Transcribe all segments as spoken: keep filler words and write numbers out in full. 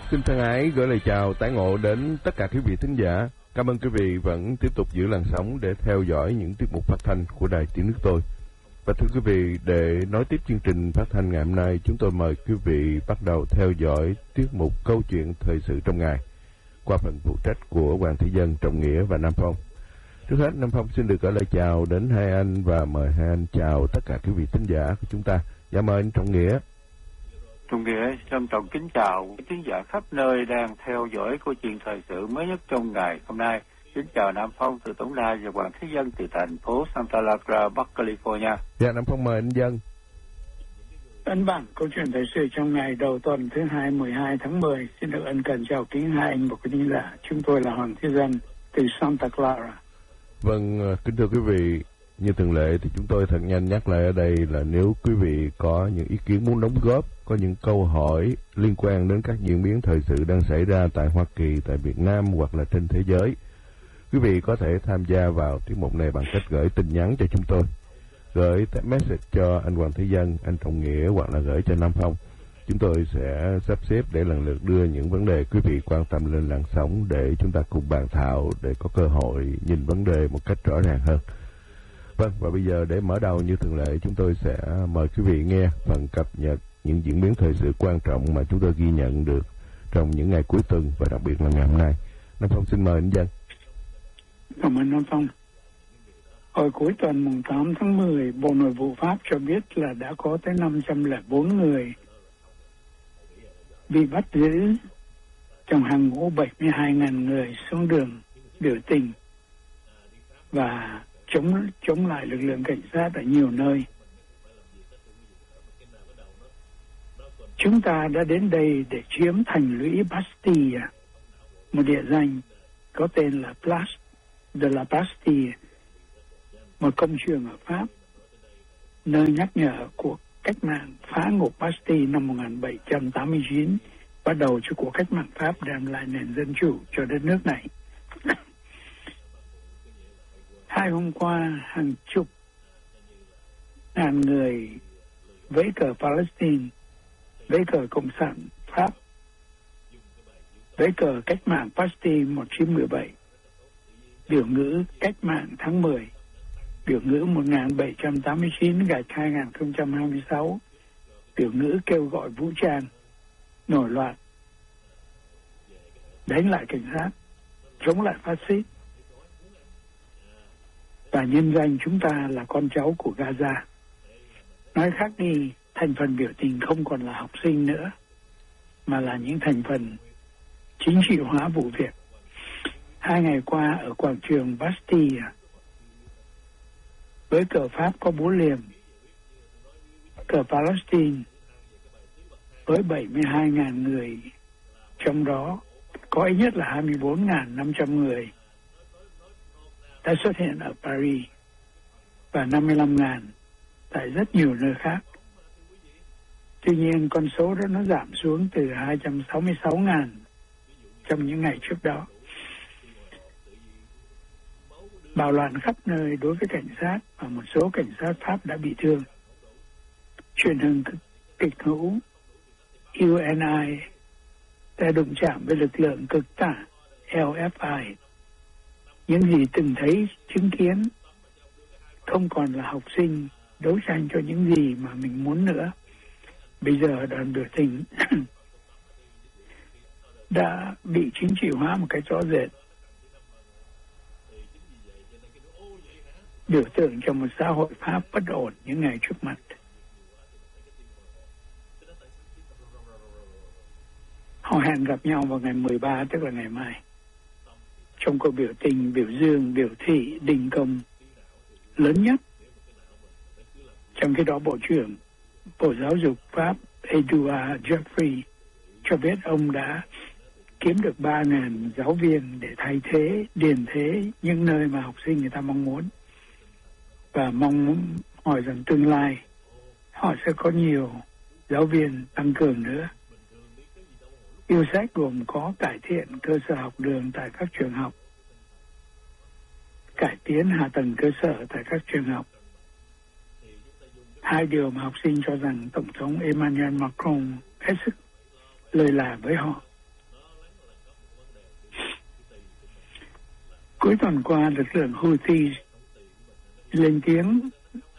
Xin thân ái gửi lời chào tái ngộ đến tất cả quý vị thính giả. Cảm ơn quý vị vẫn tiếp tục giữ làn sóng để theo dõi những tiết mục phát thanh của Đài Tiếng Nước Tôi. Và thưa quý vị, để nói tiếp chương trình phát thanh ngày hôm nay, chúng tôi mời quý vị bắt đầu theo dõi tiết mục Câu chuyện thời sự trong ngày qua phần phụ trách của Hoàng Thị Dân, Trọng Nghĩa và Nam Phong. Trước hết, Nam Phong xin được gửi lời chào đến hai anh và mời hai anh chào tất cả quý vị thính giả của chúng ta. Dạ mời anh Trọng Nghĩa. Trọng Nghĩa trân trọng kính chào quý thính giả khắp nơi đang theo dõi câu chuyện thời sự mới nhất trong ngày hôm nay. Kính chào Nam Phong từ Tổng đài và Hoàng Thế Dân từ thành phố Santa Barbara, Bắc California. Dạ Nam Phong mời anh Dân. Ấn bản câu chuyện thời sự trong ngày đầu tuần thứ hai mười hai tháng mười. Xin được ân cần chào kính hai anh và quý thính giả. Chúng tôi là Hoàng Thế Dân từ Santa Clara. Vâng, kính thưa quý vị, như thường lệ thì chúng tôi thật nhanh nhắc lại ở đây là nếu quý vị có những ý kiến muốn đóng góp, có những câu hỏi liên quan đến các diễn biến thời sự đang xảy ra tại Hoa Kỳ, tại Việt Nam hoặc là trên thế giới, quý vị có thể tham gia vào tiết mục này bằng cách gửi tin nhắn cho chúng tôi, gửi text message cho anh Hoàng Thế Dân, anh Trọng Nghĩa hoặc là gửi cho Nam Phong. Chúng tôi sẽ sắp xếp để lần lượt đưa những vấn đề quý vị quan tâm lên làn sóng để chúng ta cùng bàn thảo, để có cơ hội nhìn vấn đề một cách rõ ràng hơn. Vâng, và bây giờ để mở đầu như thường lệ, chúng tôi sẽ mời quý vị nghe phần cập nhật những diễn biến thời sự quan trọng mà chúng tôi ghi nhận được trong những ngày cuối tuần và đặc biệt là ngày hôm nay. Nam Phong xin mời anh Dân. Cảm ơn Nam Phong. Hồi cuối tuần mùng tám tháng mười, Bộ Nội vụ Pháp cho biết là đã có tới năm trăm lẻ bốn người bị bắt giữ trong hàng ngũ bảy mươi hai nghìn người xuống đường biểu tình và chống chống lại lực lượng cảnh sát ở nhiều nơi. Chúng ta đã đến đây để chiếm thành lũy Bastille, một địa danh có tên là Place de la Bastille, một công trường ở Pháp, nơi nhắc nhở cuộc cách mạng phá ngục Bastille năm một nghìn bảy trăm tám mươi chín, bắt đầu cho cuộc cách mạng Pháp đem lại nền dân chủ cho đất nước này. Hai hôm qua, hàng chục ngàn người vẫy cờ Palestine, vẫy cờ Cộng sản Pháp, vẫy cờ cách mạng Bastille một nghìn chín trăm mười bảy, biểu ngữ cách mạng tháng mười, biểu ngữ một nghìn bảy trăm tám mươi chín gạch hai nghìn không trăm hai mươi sáu, biểu ngữ kêu gọi vũ trang, nổi loạn, đánh lại cảnh sát, chống lại phát xít. Và nhân danh chúng ta là con cháu của Gaza. Nói khác đi, thành phần biểu tình không còn là học sinh nữa, mà là những thành phần chính trị hóa vụ việc. Hai ngày qua ở quảng trường Bastille, với cờ Pháp có bốn liềm, cờ Palestine với bảy mươi hai nghìn người, trong đó có ít nhất là hai mươi bốn nghìn năm trăm người đã xuất hiện ở Paris và năm mươi lăm nghìn tại rất nhiều nơi khác. Tuy nhiên, con số đó nó giảm xuống từ hai trăm sáu mươi sáu nghìn trong những ngày trước đó. Bạo loạn khắp nơi đối với cảnh sát và một số cảnh sát Pháp đã bị thương. Truyền hình kịch hữu u en i đã đụng chạm với lực lượng cực tả lờ ép i. Những gì từng thấy, chứng kiến không còn là học sinh đấu tranh cho những gì mà mình muốn nữa. Bây giờ đoàn biểu tình đã bị chính trị hóa một cách rõ rệt, biểu tượng cho một xã hội Pháp bất ổn những ngày trước mặt. Họ hẹn gặp nhau vào ngày mười ba, tức là ngày mai, trong cuộc biểu tình, biểu dương, biểu thị, đình công lớn nhất. Trong khi đó, Bộ trưởng Bộ Giáo dục Pháp Edouard Jeffrey cho biết ông đã kiếm được ba nghìn giáo viên để thay thế, điền thế những nơi mà học sinh người ta mong muốn. Và mong hỏi rằng tương lai họ sẽ có nhiều giáo viên tăng cường nữa. Yêu sách gồm có cải thiện cơ sở học đường tại các trường học, cải tiến hạ tầng cơ sở tại các trường học. Hai điều mà học sinh cho rằng Tổng thống Emmanuel Macron hết sức lơi là với họ. Cuối tuần qua, lực lượng Houthi lên tiếng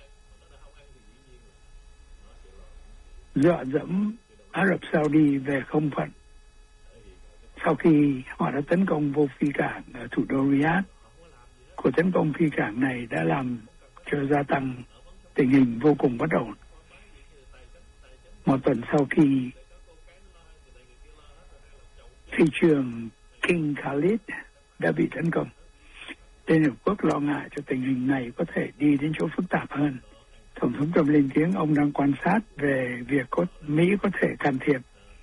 dọa dẫm Ả Rập Saudi về không phận sau khi họ đã tấn công vô phi cảng ở thủ đô Riyadh. Cuộc tấn công phi cảng này đã làm cho gia tăng tình hình vô cùng bất ổn. Một tuần sau khi phi trường King Khalid đã bị tấn công, Liên Hợp Quốc lo ngại cho tình hình này có thể đi đến chỗ phức tạp hơn. Tổng thống Trump lên tiếng ông đang quan sát về việc có Mỹ có thể can thiệp.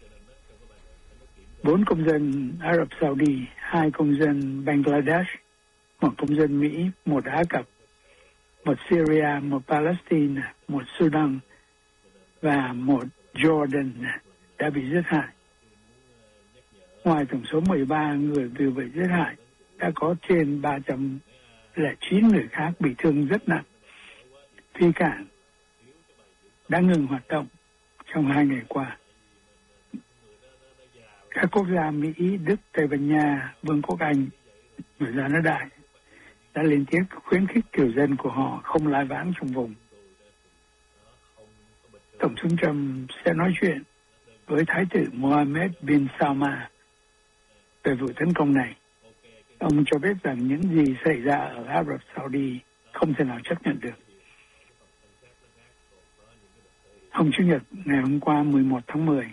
Bốn công dân Ả Rập Saudi, hai công dân Bangladesh, một công dân Mỹ, một Ả Cập, một Syria, một Palestine, một Sudan và một Jordan đã bị giết hại. Ngoài tổng số mười ba người bị bị giết hại, đã có trên ba trăm lẻ chín người khác bị thương rất nặng. Phi cảng đã ngừng hoạt động trong hai ngày qua. Các quốc gia Mỹ, Đức, Tây Ban Nha, Vương quốc Anh và Gia nước Đại đã lên tiếng khuyến khích kiều dân của họ không lai vãng trong vùng. Tổng thống Trump sẽ nói chuyện với Thái tử Mohammed bin Salman về vụ tấn công này. Ông cho biết rằng những gì xảy ra ở Ả Rập Saudi không thể nào chấp nhận được. Hôm Chủ nhật ngày hôm qua mười một tháng mười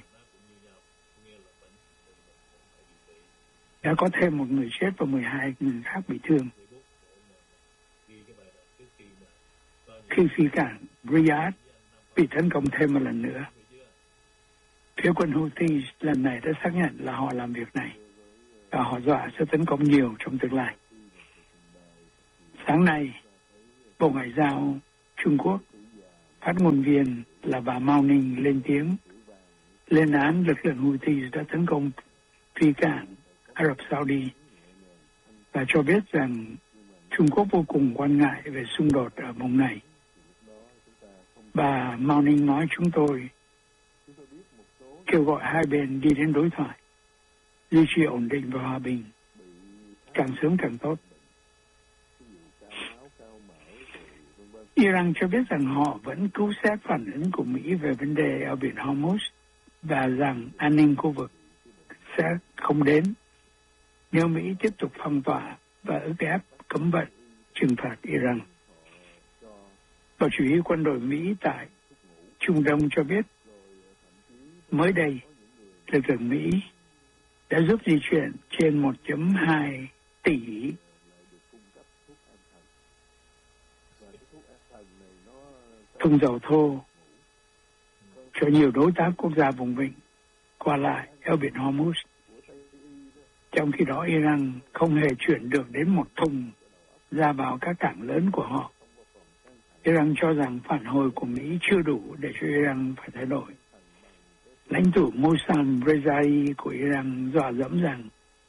đã có thêm một người chết và mười hai người khác bị thương khi phi cảng Riyadh bị tấn công thêm một lần nữa. Phía quân Houthi lần này đã xác nhận là họ làm việc này và họ dọa sẽ tấn công nhiều trong tương lai. Sáng nay, Bộ Ngoại giao Trung Quốc, phát ngôn viên là bà Mao Ninh lên tiếng lên án lực lượng Houthi đã tấn công phi cảng Ả Rập Saudi và cho biết rằng Trung Quốc vô cùng quan ngại về xung đột ở vùng này. Bà Mao Ninh nói chúng tôi kêu gọi hai bên đi đến đối thoại, duy trì ổn định và hòa bình, càng sớm càng tốt. Iran cho biết rằng họ vẫn cứu xét phản ứng của Mỹ về vấn đề ở biển Hormuz và rằng an ninh khu vực sẽ không đến nếu Mỹ tiếp tục phong tỏa và ức ép cấm vận trừng phạt Iran. Bộ Chỉ huy quân đội Mỹ tại Trung Đông cho biết mới đây lực lượng Mỹ đã giúp di chuyển trên một phẩy hai tỷ thùng dầu thô cho nhiều đối tác quốc gia vùng vịnh qua lại eo biển Hormuz. Trong khi đó, Iran không hề chuyển được đến một thùng ra vào các cảng lớn của họ. Iran cho rằng phản hồi của Mỹ chưa đủ để cho Iran phải thay đổi. Lãnh tụ Mohsen Rezai của Iran dọa dẫm rằng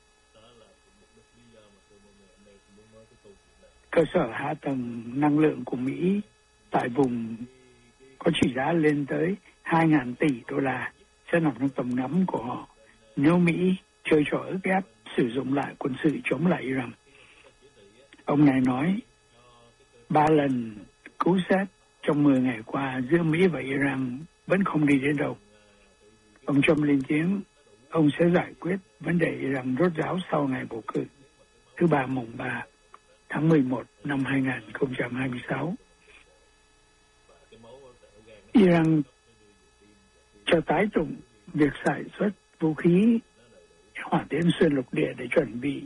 cơ sở hạ tầng năng lượng của Mỹ tại vùng có trị giá lên tới hai nghìn tỷ đô la sẽ nằm trong tầm ngắm của họ nếu Mỹ chơi trò ức ép sử dụng lại quân sự chống lại Iran. Ông này nói ba lần cứu xét trong mười ngày qua giữa Mỹ và Iran vẫn không đi đến đâu. Ông Trump lên tiếng ông sẽ giải quyết vấn đề Iran rốt ráo sau ngày bầu cử thứ ba mùng ba tháng mười một năm hai nghìn không trăm hai mươi sáu. Iran cho tái dụng việc sản xuất vũ khí hỏa tiễn xuyên lục địa để chuẩn bị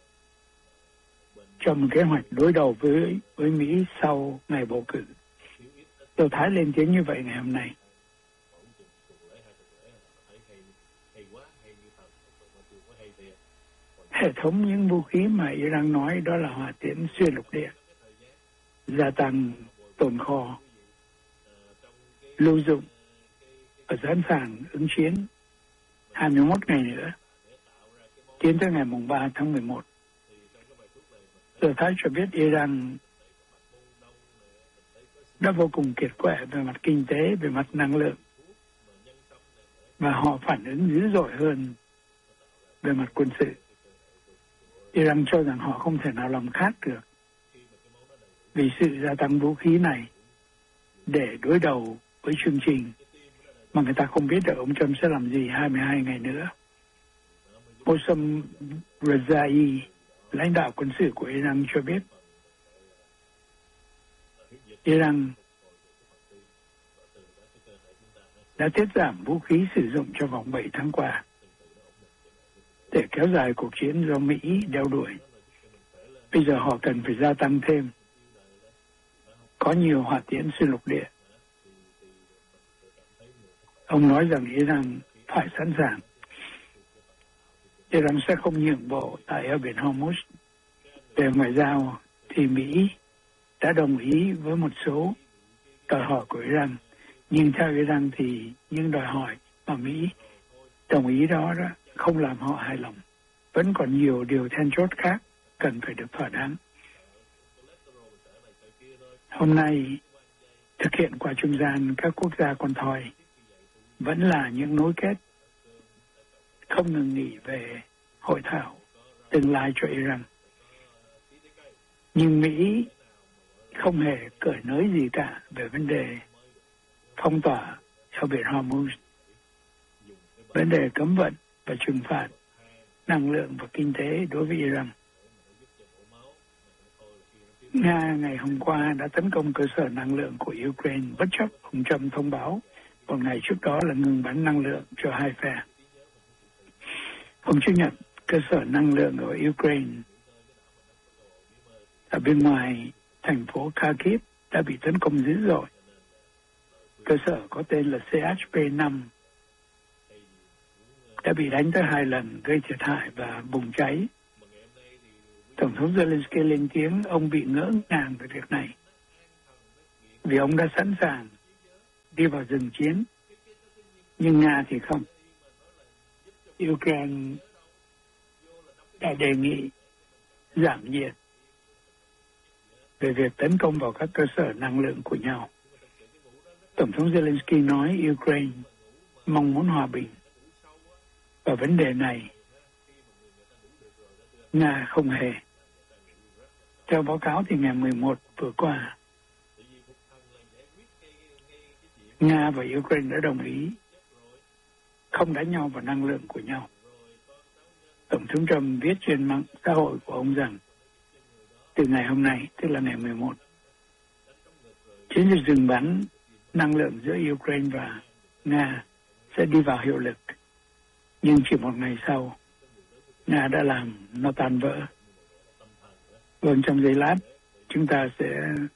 cho một kế hoạch đối đầu với với Mỹ sau ngày bầu cử. Đầu Thái lên tiếng như vậy ngày hôm nay. Hệ thống những vũ khí mà Iran nói đó là hỏa tiễn xuyên lục địa, gia tăng tồn kho, lưu dụng và sẵn sàng ứng chiến hai mươi mốt ngày nữa, tiến tới ngày mùng ba tháng mười một. Tờ Thái cho biết Iran đã vô cùng kiệt quệ về mặt kinh tế, về mặt năng lượng, và họ phản ứng dữ dội hơn về mặt quân sự. Iran cho rằng họ không thể nào làm khác được vì sự gia tăng vũ khí này để đối đầu với chương trình mà người ta không biết được ông Trump sẽ làm gì hai mươi hai ngày nữa. Mossam Rezai, lãnh đạo quân sự của Iran cho biết Iran đã tiết giảm vũ khí sử dụng trong vòng bảy tháng qua để kéo dài cuộc chiến do Mỹ đeo đuổi. Bây giờ họ cần phải gia tăng thêm. Có nhiều hỏa tiễn xuyên lục địa. Ông nói rằng Iran phải sẵn sàng. Iran sẽ không nhượng bộ tại eo biển Hormuz. Về ngoại giao thì Mỹ đã đồng ý với một số đòi hỏi của Iran. Nhưng theo Iran thì những đòi hỏi mà Mỹ đồng ý đó, đó không làm họ hài lòng. Vẫn còn nhiều điều then chốt khác cần phải được thỏa đáng. Hôm nay, thực hiện qua trung gian các quốc gia con thoi vẫn là những nối kết không ngừng nghỉ về hội thảo tương lai cho Iran. Nhưng Mỹ không hề cởi nới gì cả về vấn đề phong tỏa eo biển Hormuz, vấn đề cấm vận và trừng phạt năng lượng và kinh tế đối với Iran. Nga ngày hôm qua đã tấn công cơ sở năng lượng của Ukraine bất chấp ông Trump thông báo một ngày trước đó là ngừng bắn năng lượng cho hai phe. Hôm Chủ nhật, cơ sở năng lượng ở Ukraine ở bên ngoài thành phố Kharkiv đã bị tấn công dữ dội. Cơ sở có tên là C H P năm đã bị đánh tới hai lần, gây thiệt hại và bùng cháy. Tổng thống Zelensky lên tiếng ông bị ngỡ ngàng về việc này vì ông đã sẵn sàng đi vào rừng chiến, nhưng Nga thì không. Ukraine đã đề nghị giảm nhiệt về việc tấn công vào các cơ sở năng lượng của nhau. Tổng thống Zelensky nói Ukraine mong muốn hòa bình. Và vấn đề này, Nga không hề. Theo báo cáo thì ngày mười một vừa qua, Nga và Ukraine đã đồng ý không đánh nhau vào năng lượng của nhau. Tổng thống Trump viết trên mạng xã hội của ông rằng từ ngày hôm nay, tức là ngày mười một, chiến dịch dừng bắn năng lượng giữa Ukraine và Nga sẽ đi vào hiệu lực. Nhưng chỉ một ngày sau, Nga đã làm nó tan vỡ. Vâng, trong giây lát, chúng ta sẽ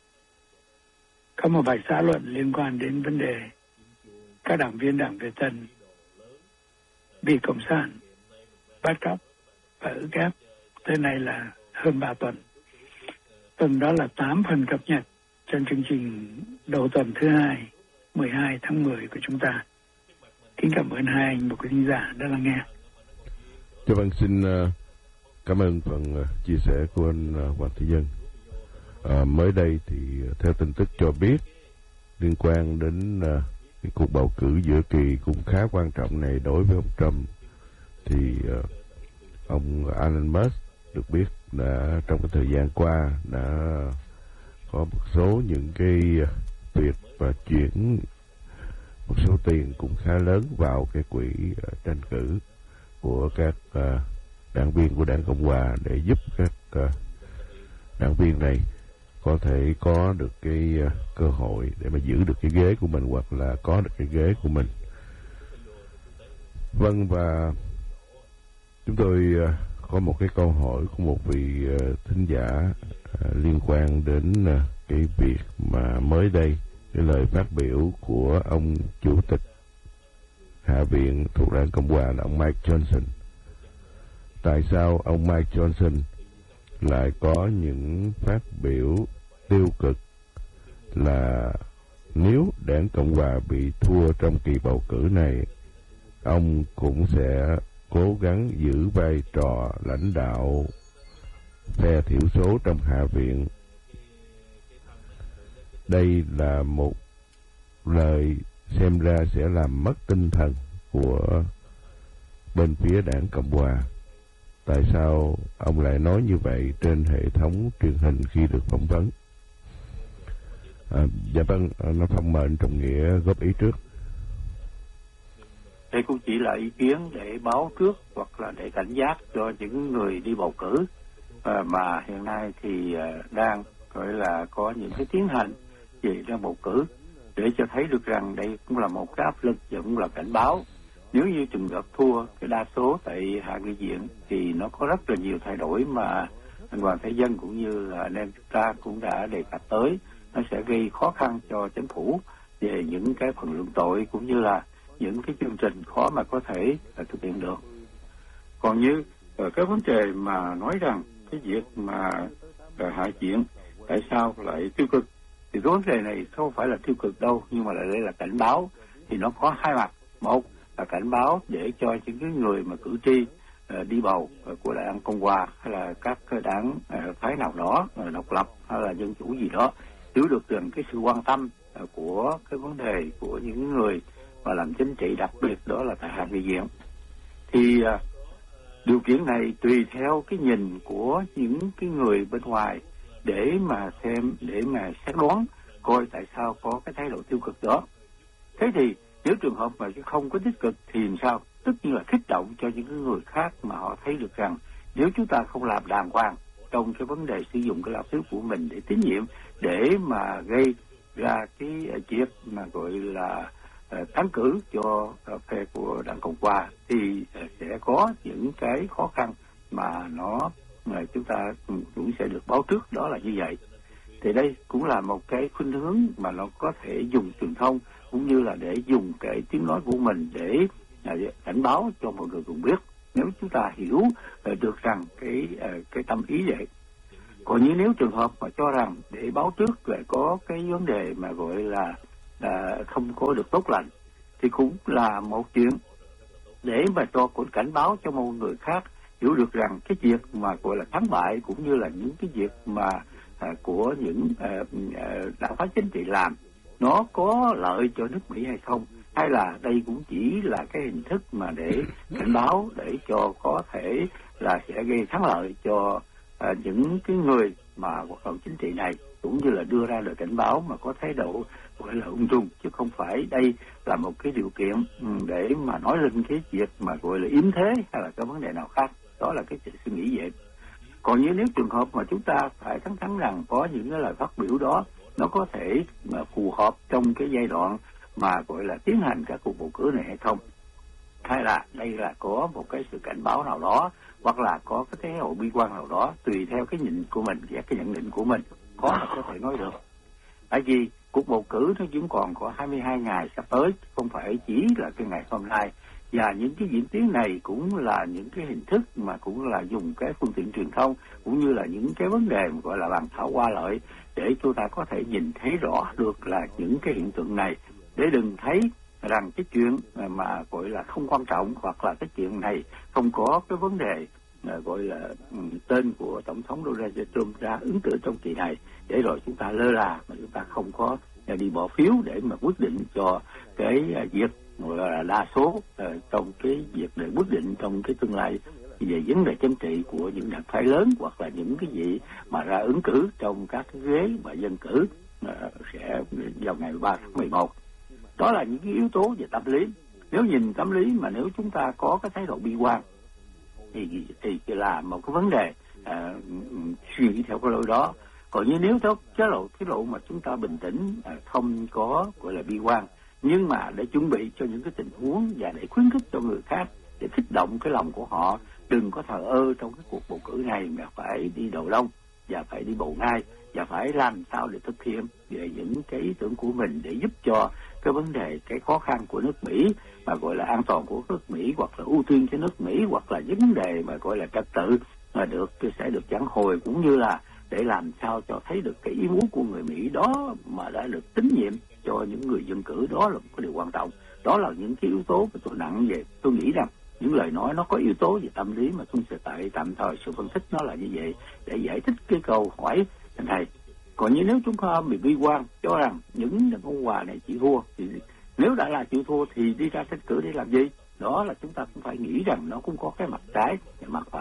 có một bài xã luận liên quan đến vấn đề các đảng viên Đảng Việt Tân bị Cộng sản bắt cóc và ức ép tới nay là hơn ba tuần. Tuần đó là tám phần cập nhật trong chương trình đầu tuần thứ hai, mười hai tháng mười của chúng ta. Kính cảm ơn hai anh và quý khán giả đã lắng nghe. Cho vâng, xin uh, cảm ơn phần uh, chia sẻ của anh uh, Hoàng Thị Dân. Uh, mới đây thì uh, theo tin tức cho biết liên quan đến uh, cái cuộc bầu cử giữa kỳ cũng khá quan trọng này đối với ông Trump, thì uh, ông Elon Musk được biết đã trong cái thời gian qua đã có một số những cái uh, việc và chuyển một số tiền cũng khá lớn vào cái quỹ uh, tranh cử của các uh, đảng viên của Đảng Cộng Hòa để giúp các uh, đảng viên này có thể có được cái uh, cơ hội để mà giữ được cái ghế của mình hoặc là có được cái ghế của mình. Vâng, và chúng tôi uh, có một cái câu hỏi của một vị uh, thính giả uh, liên quan đến uh, cái việc mà mới đây cái lời phát biểu của ông chủ tịch Hạ viện thuộc Đảng Cộng Hòa là ông Mike Johnson. Tại sao ông Mike Johnson lại có những phát biểu tiêu cực là nếu Đảng Cộng Hòa bị thua trong kỳ bầu cử này, ông cũng sẽ cố gắng giữ vai trò lãnh đạo phe thiểu số trong Hạ viện. Đây là một lời xem ra sẽ làm mất tinh thần của bên phía Đảng Cộng Hòa. tại sao ông lại nói như vậy trên hệ thống truyền hình khi được phỏng vấn? À, dạ vâng, nó phong mệnh Trọng Nghĩa góp ý trước. Đây cũng chỉ là ý kiến để báo trước hoặc là để cảnh giác cho những người đi bầu cử à, mà hiện nay thì à, đang gọi là có những cái tiến hành về ra bầu cử, để cho thấy được rằng đây cũng là một cái áp lực và cũng là cảnh báo. Nếu như trường hợp thua cái đa số tại Hạ nghị viện thì nó có rất là nhiều thay đổi mà anh Hoàng Thế Dân cũng như là anh em chúng ta cũng đã đề cập tới. Nó sẽ gây khó khăn cho chính phủ về những cái phần luận tội cũng như là những cái chương trình khó mà có thể uh, thực hiện được. Còn như uh, cái vấn đề mà nói rằng cái việc mà uh, hạ viện tại sao lại tiêu cực, thì cái vấn đề này không phải là tiêu cực đâu, nhưng mà lại đây là cảnh báo. Thì nó có hai mặt. Một là cảnh báo để cho những cái người mà cử tri uh, đi bầu uh, của đảng Cộng hòa hay là các đảng uh, phái nào đó uh, độc lập hay là dân chủ gì đó hiểu được rằng cái sự quan tâm uh, của cái vấn đề của những người mà làm chính trị, đặc biệt đó là tại Hạ nghị viện. Thì uh, điều kiện này tùy theo cái nhìn của những cái người bên ngoài để mà xem, để mà xét đoán coi tại sao có cái thái độ tiêu cực đó. Thế thì nếu trường hợp mà không có tích cực thì làm sao? Tất nhiên là kích động cho những cái người khác mà họ thấy được rằng nếu chúng ta không làm đàng hoàng trong cái vấn đề sử dụng cái lao phiếu của mình để tín nhiệm, để mà gây ra cái việc mà gọi là uh, tán cử cho uh, phe của đảng Cộng hòa thì uh, sẽ có những cái khó khăn mà nó mà chúng ta cũng sẽ được báo trước, đó là như vậy. Thì đây cũng là một cái khuynh hướng mà nó có thể dùng truyền thông cũng như là để dùng cái tiếng nói của mình để uh, cảnh báo cho mọi người cùng biết, nếu chúng ta hiểu uh, được rằng cái uh, cái tâm ý vậy. Còn như nếu trường hợp mà cho rằng để báo trước lại có cái vấn đề mà gọi là uh, không có được tốt lành thì cũng là một chuyện để mà cho cũng cảnh báo cho một người khác hiểu được rằng cái việc mà gọi là thắng bại cũng như là những cái việc mà à, của những à, đảng phái chính trị làm nó có lợi cho nước Mỹ hay không, hay là đây cũng chỉ là cái hình thức mà để cảnh báo để cho có thể là sẽ gây thắng lợi cho à, những cái người mà hoạt động chính trị này, cũng như là đưa ra lời cảnh báo mà có thái độ gọi là ung dung, chứ không phải đây là một cái điều kiện để mà nói lên cái việc mà gọi là yếm thế hay là cái vấn đề nào khác. Đó là cái suy nghĩ vậy. Còn như nếu trường hợp mà chúng ta phải thẳng thắn rằng có những cái lời phát biểu đó nó có thể mà phù hợp trong cái giai đoạn mà gọi là tiến hành các cuộc bầu cử này hay không, hay là đây là có một cái sự cảnh báo nào đó, hoặc là có cái thái độ bi quan nào đó, tùy theo cái nhìn của mình và cái nhận định của mình, khó là có thể nói được. Tại vì cuộc bầu cử nó chỉ còn có hai mươi hai ngày sắp tới, không phải chỉ là cái ngày hôm nay. Và những cái diễn tiến này cũng là những cái hình thức mà cũng là dùng cái phương tiện truyền thông, cũng như là những cái vấn đề mà gọi là bàn thảo qua lợi, để chúng ta có thể nhìn thấy rõ được là những cái hiện tượng này, để đừng thấy rằng cái chuyện mà gọi là không quan trọng, hoặc là cái chuyện này không có cái vấn đề gọi là tên của Tổng thống Donald Trump ra ứng cử trong kỳ này, để rồi chúng ta lơ là mà chúng ta không có đi bỏ phiếu để mà quyết định cho cái việc gọi là đa số uh, trong cái việc để quyết định trong cái tương lai về vấn đề chính trị của những đảng phái lớn, hoặc là những cái gì mà ra ứng cử trong các cái ghế mà dân cử uh, sẽ vào ngày mười ba tháng mười một. Đó là những cái yếu tố về tâm lý. Nếu nhìn tâm lý mà nếu chúng ta có cái thái độ bi quan thì thì là một cái vấn đề uh, suy nghĩ theo cái lối đó. Còn như nếu theo cái lộ cái lộ mà chúng ta bình tĩnh, uh, không có gọi là bi quan, nhưng mà để chuẩn bị cho những cái tình huống và để khuyến khích cho người khác, để kích động cái lòng của họ đừng có thờ ơ trong cái cuộc bầu cử này, mà phải đi đầu đông và phải đi bầu ngay, và phải làm sao để thực hiện về những cái ý tưởng của mình để giúp cho cái vấn đề, cái khó khăn của nước Mỹ mà gọi là an toàn của nước Mỹ, hoặc là ưu tiên cho nước Mỹ, hoặc là vấn đề mà gọi là trật tự mà được sẽ được vãn hồi, cũng như là để làm sao cho thấy được cái ý muốn của người Mỹ đó mà đã được tín nhiệm cho những người dân cử. Đó là một cái điều quan trọng. Đó là những cái yếu tố mà tôi nặng về. Tôi nghĩ rằng những lời nói nó có yếu tố về tâm lý mà tôi sẽ tại tạm thời sự phân tích nó là như vậy để giải thích cái câu hỏi này. Còn như nếu chúng ta bị bi quan cho rằng những Cộng hòa này chỉ thua, thì nếu đã là chịu thua thì đi ra tranh cử để làm gì? Đó là chúng ta cũng phải nghĩ rằng nó cũng có cái mặt trái và mặt phải,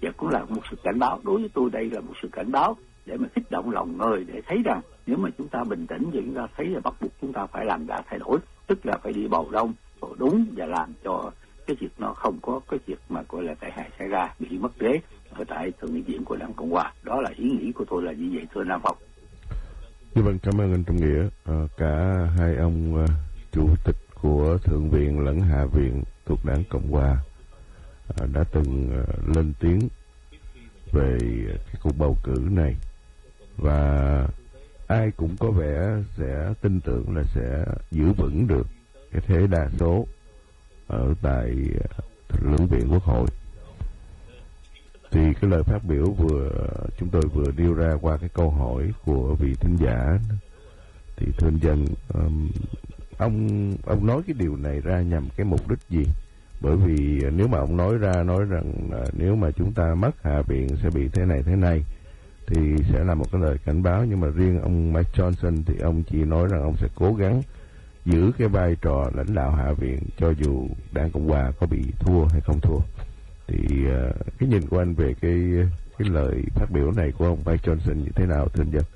và cũng là một sự cảnh báo. Đối với tôi đây là một sự cảnh báo để mà kích động lòng người, để thấy rằng nếu mà chúng ta bình tĩnh thì chúng ta thấy là bắt buộc chúng ta phải làm ra thay đổi, tức là phải đi bầu đông, bầu đúng và làm cho cái việc nó không có cái việc mà gọi là tai hại xảy ra, bị mất ghế ở tại thượng nghị viện của Đảng Cộng Hòa. Đó là ý nghĩ của tôi là như vậy, thưa Nam Phong. Dạ vâng, cảm ơn anh Trung Nghĩa. À, cả hai ông uh, chủ tịch của Thượng viện lẫn Hạ viện thuộc Đảng Cộng Hòa uh, đã từng uh, lên tiếng về cái cuộc bầu cử này, và ai cũng có vẻ sẽ tin tưởng là sẽ giữ vững được cái thế đa số ở tại uh, lưỡng viện Quốc hội. Thì cái lời phát biểu vừa chúng tôi vừa đưa ra qua cái câu hỏi của vị thính giả, thì thưa anh Dân, um, ông ông nói cái điều này ra nhằm cái mục đích gì? Bởi vì nếu mà ông nói ra nói rằng uh, nếu mà chúng ta mất Hạ viện sẽ bị thế này thế này, thì sẽ là một cái lời cảnh báo. Nhưng mà riêng ông Mike Johnson thì ông chỉ nói rằng ông sẽ cố gắng giữ cái vai trò lãnh đạo Hạ viện cho dù Đảng Cộng Hòa có bị thua hay không thua. Thì uh, cái nhìn của anh về cái cái lời phát biểu này của ông Mike Johnson như thế nào, thưa anh Dân?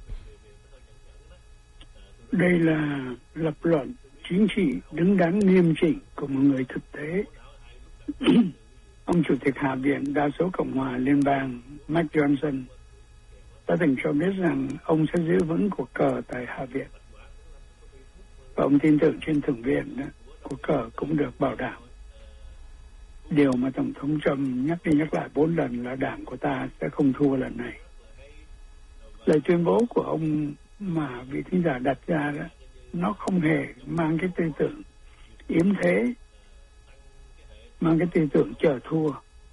Đây là lập luận chính trị đứng đắn nghiêm chỉnh của một người thực tế. Ông Chủ tịch Hạ viện đa số Cộng hòa Liên bang Mike Johnson đã từng cho biết rằng ông sẽ giữ vững cuộc cờ tại Hạ viện. Và ông tin tưởng trên Thượng viện đó, cuộc cờ cũng được bảo đảm. Điều mà Tổng thống Trump nhắc đi nhắc lại bốn lần là đảng của ta sẽ không thua lần này. Lời tuyên bố của ông mà vị thính giả đặt ra đó, nó không hề mang cái tư tưởng yếm thế, mang cái tư tưởng chờ thua.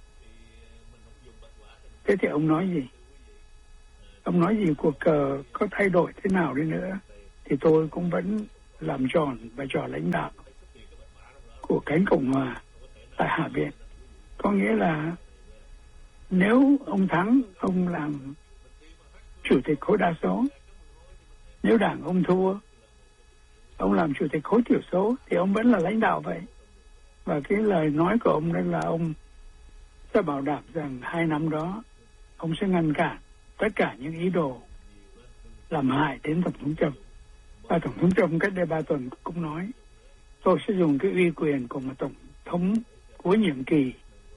Thế thì ông nói gì? Ông nói gì cuộc cờ có thay đổi thế nào đi nữa thì tôi cũng vẫn làm tròn vai trò lãnh đạo của cánh Cộng hòa tại Hạ viện. Có nghĩa là nếu ông thắng, ông làm chủ tịch khối đa số. Nếu đảng ông thua, ông làm chủ tịch khối thiểu số, thì ông vẫn là lãnh đạo vậy. Và cái lời nói của ông đó là ông sẽ bảo đảm rằng hai năm đó ông sẽ ngăn cản tất cả những ý đồ làm hại đến Tổng thống Trump. Và Tổng thống Trump cách đây ba tuần cũng nói, tôi sẽ dùng cái uy quyền của một Tổng thống cuối nhiệm kỳ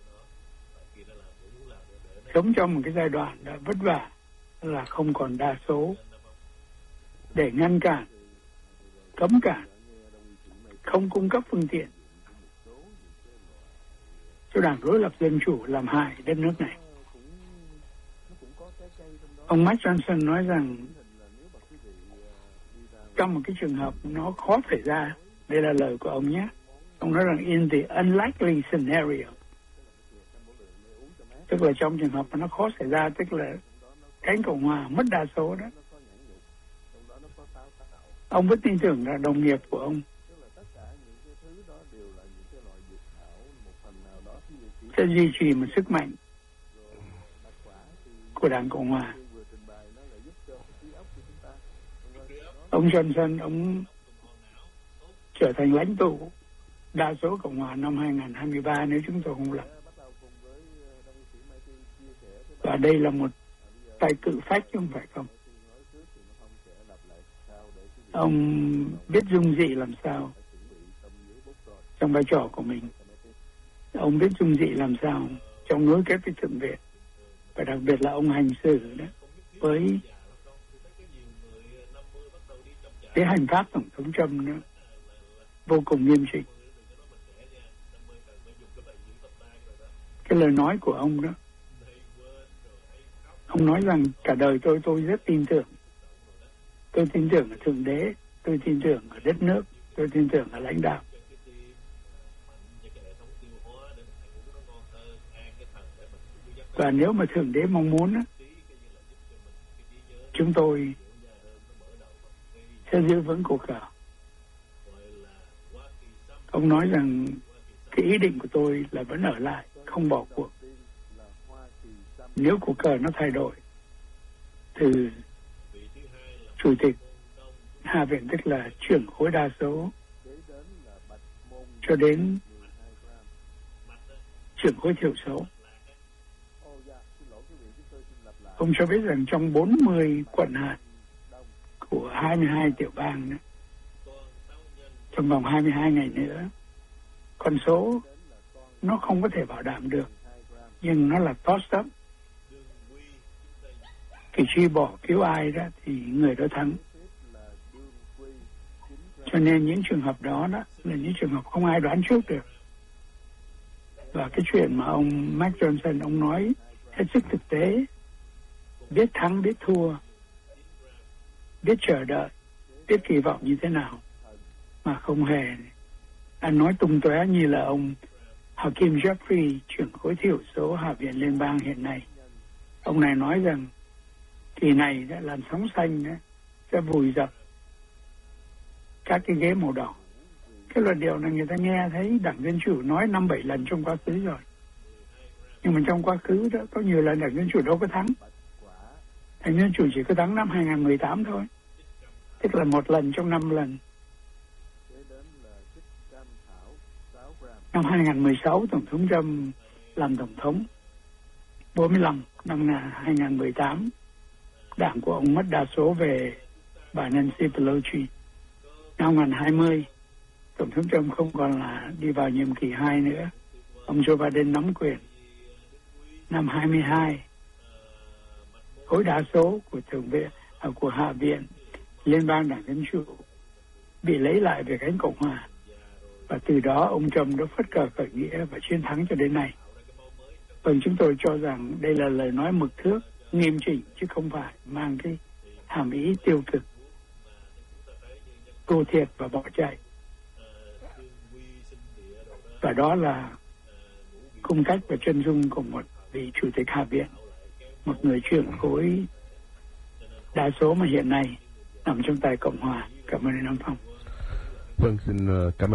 sống trong một cái giai đoạn đã vất vả là không còn đa số để ngăn cản, cấm cản, không cung cấp phương tiện cho đảng đối lập dân chủ làm hại đất nước này. Ông Mike Johnson nói rằng trong một cái trường hợp nó khó xảy ra, đây là lời của ông nhé, ông nói rằng in the unlikely scenario, tức là trong trường hợp mà nó khó xảy ra, tức là cánh Cộng hòa mất đa số đó, ông vẫn tin tưởng là đồng nghiệp của ông sẽ duy trì một sức mạnh của Đảng Cộng hòa. Ông Johnson, ông trở thành lãnh tụ đa số Cộng hòa năm hai không hai ba nếu chúng tôi không lầm. Và đây là một tay cự phách chứ không phải không. Ông biết dung dị làm sao trong vai trò của mình. Ông biết dung dị làm sao trong nối kết với Thượng viện. Và đặc biệt là ông hành xử đó với cái hành pháp Tổng thống Trump nữa vô cùng nghiêm trị. Cái lời nói của ông đó, ông nói rằng cả đời tôi tôi rất tin tưởng. Tôi tin tưởng ở Thượng Đế, tôi tin tưởng ở đất nước, tôi tin tưởng ở lãnh đạo. Và nếu mà Thượng Đế mong muốn đó, chúng tôi sẽ giữ vững cuộc cờ. Ông nói rằng cái ý định của tôi là vẫn ở lại, không bỏ cuộc. Nếu cuộc cờ nó thay đổi từ chủ tịch Hạ viện, tức là trưởng khối đa số, cho đến trưởng khối thiểu số, Ông cho biết rằng trong bốn mươi quận hạt của hai mươi hai tiểu bang đó, trong vòng hai mươi hai ngày nữa, con số nó không có thể bảo đảm được, nhưng nó là toss up. Cử tri bỏ phiếu ai đó thì người đó thắng. Cho nên những trường hợp đó đó là những trường hợp không ai đoán trước được. Và cái chuyện mà ông Mike Johnson ông nói hết sức thực tế, biết thắng biết thua, biết chờ đợi, biết kỳ vọng như thế nào, mà không hề anh nói tung tóe như là ông Hakeem Jeffrey, trưởng khối thiểu số Hạ viện Liên bang hiện nay. Ông này nói rằng kỳ này đã làn sóng xanh đó, sẽ vùi dập các cái ghế màu đỏ. Cái luận điệu này người ta nghe thấy Đảng Dân Chủ nói năm bảy lần trong quá khứ rồi. Nhưng mà trong quá khứ đó có nhiều lần Đảng Dân Chủ đâu có thắng. Đảng Dân Chủ chỉ có thắng năm hai không một tám thôi. Tức là một lần trong năm lần. Năm hai không một sáu Tổng thống Trump làm Tổng thống. bốn mươi lăm năm hai không một tám Đảng của ông mất đa số về bà Nancy Pelosi. Năm hai không hai không Tổng thống Trump không còn là đi vào nhiệm kỳ hai nữa. Ông Joe Biden nắm quyền. Năm hai mươi hai khối đa số của thượng viện à, của Hạ viện Liên bang Đảng Dân Chủ bị lấy lại về cánh Cộng hòa. Và từ đó ông Trump đã phất cờ khởi nghĩa và chiến thắng cho đến nay. Vâng, chúng tôi cho rằng đây là lời nói mực thước, nghiêm chỉnh, chứ không phải mang cái hàm ý tiêu cực, cô thiệt và bỏ chạy. Và đó là cung cách và chân dung của một vị chủ tịch Hạ viện, một người trưởng khối đa số mà hiện nay nằm trong tay Cộng hòa. Cảm ơn anh Nam Phong. Vâng, xin cảm ơn.